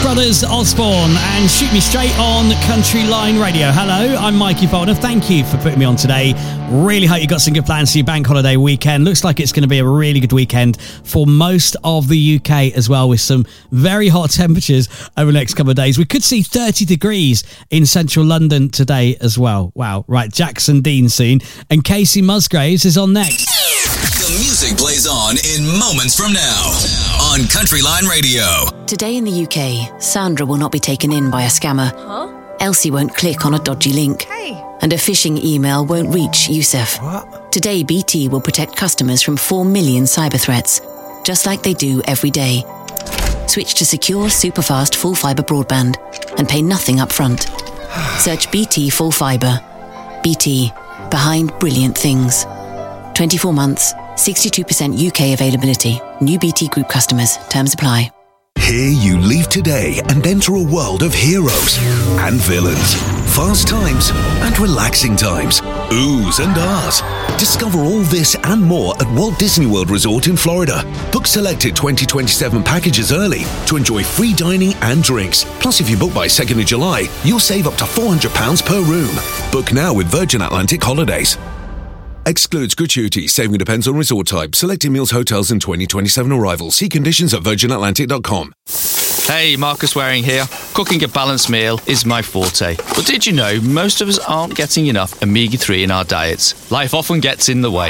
Brothers Osborne and Shoot Me Straight on Country Line Radio. Hello, I'm Mikey Faulkner. Thank you for putting me on today. Really hope you got some good plans for your bank holiday weekend. Looks like it's going to be a really good weekend for most of the UK as well, with some very hot temperatures over the next couple of days. We could see 30 degrees in central London today as well. Wow. Right, Jackson Dean soon. And Casey Musgraves is on next. The music plays on in moments from now on Country Line Radio. Today in the UK, Sandra will not be taken in by a scammer. Elsie won't click on a dodgy link. And a phishing email won't reach Yusuf. Today, BT will protect customers from 4 million cyber threats, just like they do every day. Switch to secure, superfast, full fibre broadband and pay nothing up front. Search BT Full Fibre. BT, behind brilliant things. 24 months, 62% UK availability. New BT Group customers. Terms apply. Here you leave today and enter a world of heroes and villains, fast times and relaxing times, oohs and ahs. Discover all this and more at Walt Disney World Resort in Florida. Book selected 2027 packages early to enjoy free dining and drinks. Plus, if you book by 2nd of July, you'll save up to £400 per room. Book now with Virgin Atlantic Holidays. Excludes gratuity. Saving depends on resort type. Selected meals, hotels and 2027 arrivals. See conditions at virginatlantic.com. Hey, Marcus Waring here. Cooking a balanced meal is my forte. But did you know most of us aren't getting enough omega-3 in our diets? Life often gets in the way.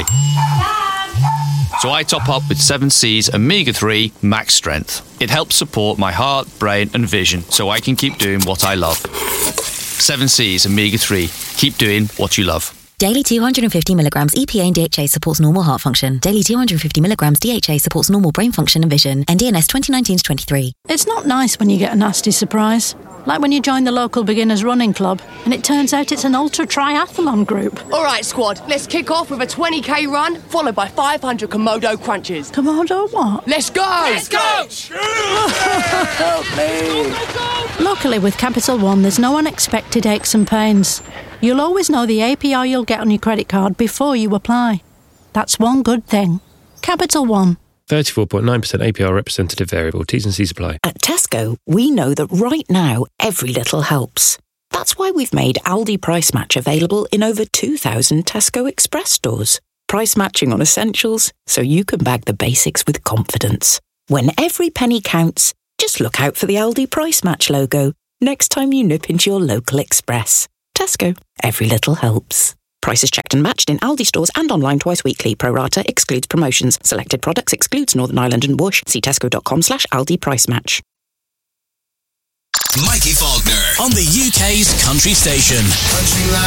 So I top up with 7C's Omega-3 Max Strength. It helps support my heart, brain and vision so I can keep doing what I love. 7C's Omega-3. Keep doing what you love. Daily 250 milligrams EPA and DHA supports normal heart function. Daily 250 milligrams DHA supports normal brain function and vision. NDNS 2019-23. It's not nice when you get a nasty surprise. Like when you join the local beginners running club and it turns out it's an ultra triathlon group. All right, squad, let's kick off with a 20k run followed by 500 Komodo crunches. Komodo what? Let's go! Let's go! Help me! Luckily with Capital One, there's no unexpected aches and pains. You'll always know the APR you'll get on your credit card before you apply. That's one good thing. Capital One. 34.9% APR representative variable. T's and C's apply. At Tesco, we know that right now, every little helps. That's why we've made Aldi Price Match available in over 2,000 Tesco Express stores. Price matching on essentials, so you can bag the basics with confidence. When every penny counts, just look out for the Aldi Price Match logo next time you nip into your local Express. Tesco, every little helps. Prices checked and matched in Aldi stores and online twice weekly. Pro rata excludes promotions. Selected products excludes Northern Ireland and Bush. See tesco.com/Aldi Price Match. Mikey Faulkner on the UK's country station. Country Line.